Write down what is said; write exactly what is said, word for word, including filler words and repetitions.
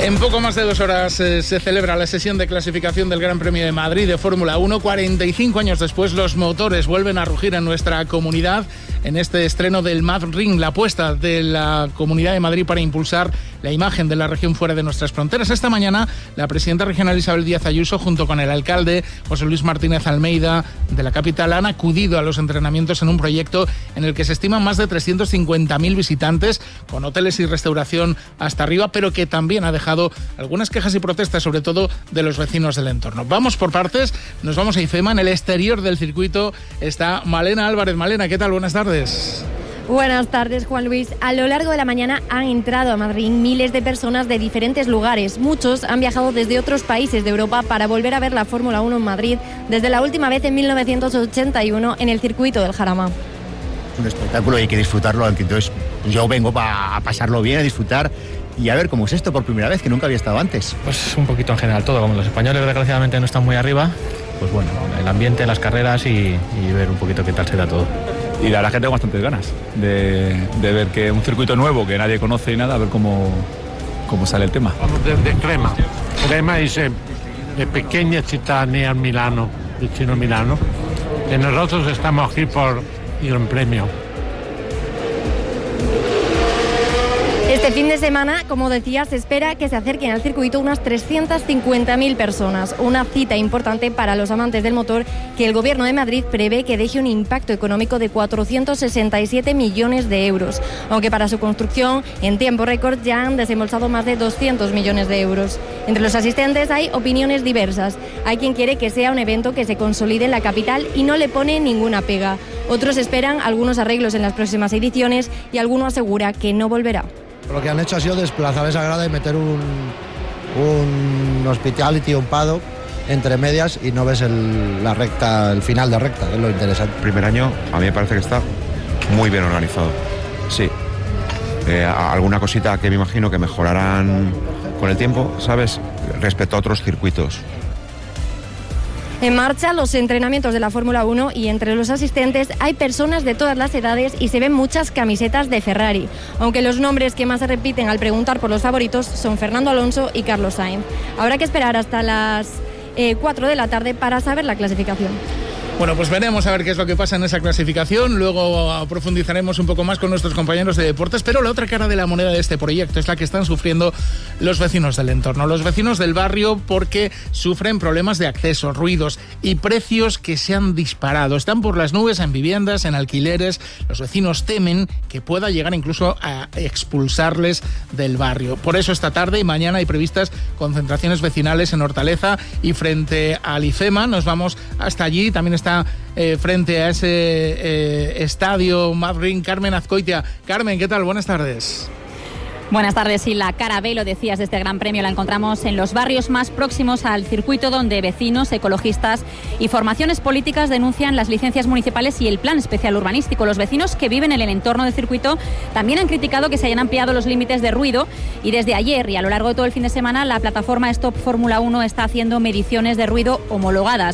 En poco más de dos horas eh, se celebra la sesión de clasificación del Gran Premio de Madrid de Fórmula uno. cuarenta y cinco años después, los motores vuelven a rugir en nuestra comunidad en este estreno del MadRing, la apuesta de la Comunidad de Madrid para impulsar la imagen de la región fuera de nuestras fronteras. Esta mañana, la presidenta regional Isabel Díaz Ayuso, junto con el alcalde José Luis Martínez Almeida de la capital, han acudido a los entrenamientos en un proyecto en el que se estiman más de trescientos cincuenta mil visitantes, con hoteles y restauración hasta arriba, pero que también ha dejado algunas quejas y protestas, sobre todo de los vecinos del entorno. Vamos por partes, nos vamos a IFEMA. En el exterior del circuito está Malena Álvarez. Malena, ¿qué tal? Buenas tardes. Buenas tardes, Juan Luis. A lo largo de la mañana han entrado a Madrid miles de personas de diferentes lugares. Muchos han viajado desde otros países de Europa para volver a ver la Fórmula uno en Madrid desde la última vez en mil novecientos ochenta y uno en el circuito del Jarama. Es un espectáculo y hay que disfrutarlo. Entonces yo vengo a pasarlo bien, a disfrutar y a ver cómo es esto por primera vez, que nunca había estado antes. Pues un poquito en general todo. Como los españoles desgraciadamente no están muy arriba, pues bueno, el ambiente, las carreras y, y ver un poquito qué tal se da todo. Y la verdad que tengo bastantes ganas de, de ver que un circuito nuevo que nadie conoce y nada, a ver cómo, cómo sale el tema. De, de Crema. Crema es eh, de pequeña ciudad near Milano, vicino a Milano. Y nosotros estamos aquí por el Gran Premio. Este fin de semana, como decía, se espera que se acerquen al circuito unas trescientas cincuenta mil personas. Una cita importante para los amantes del motor que el Gobierno de Madrid prevé que deje un impacto económico de cuatrocientos sesenta y siete millones de euros. Aunque para su construcción, en tiempo récord, ya han desembolsado más de doscientos millones de euros. Entre los asistentes hay opiniones diversas. Hay quien quiere que sea un evento que se consolide en la capital y no le pone ninguna pega. Otros esperan algunos arreglos en las próximas ediciones y alguno asegura que no volverá. Lo que han hecho ha sido desplazar esa grada y meter un, un hospitality, un paddock entre medias y no ves el, la recta, el final de recta, que es lo interesante. El primer año a mí me parece que está muy bien organizado, sí. Eh, alguna cosita que me imagino que mejorarán con el tiempo, ¿sabes? Respecto a otros circuitos. En marcha los entrenamientos de la Fórmula uno y entre los asistentes hay personas de todas las edades y se ven muchas camisetas de Ferrari, aunque los nombres que más se repiten al preguntar por los favoritos son Fernando Alonso y Carlos Sainz. Habrá que esperar hasta las eh, cuatro de la tarde para saber la clasificación. Bueno, pues veremos a ver qué es lo que pasa en esa clasificación. Luego profundizaremos un poco más con nuestros compañeros de deportes, pero la otra cara de la moneda de este proyecto es la que están sufriendo los vecinos del entorno, los vecinos del barrio, porque sufren problemas de acceso, ruidos y precios que se han disparado. Están por las nubes en viviendas, en alquileres. Los vecinos temen que pueda llegar incluso a expulsarles del barrio. Por eso esta tarde y mañana hay previstas concentraciones vecinales en Hortaleza y frente al IFEMA. Nos vamos hasta allí. También está está eh, frente a ese eh, estadio MadRing Carmen Azcoitia. Carmen, ¿qué tal? Buenas tardes. Buenas tardes. Y la cara B, lo decías, de este Gran Premio la encontramos en los barrios más próximos al circuito, donde vecinos, ecologistas y formaciones políticas denuncian las licencias municipales y el plan especial urbanístico. Los vecinos que viven en el entorno del circuito también han criticado que se hayan ampliado los límites de ruido y desde ayer y a lo largo de todo el fin de semana la plataforma Stop Fórmula uno está haciendo mediciones de ruido homologadas.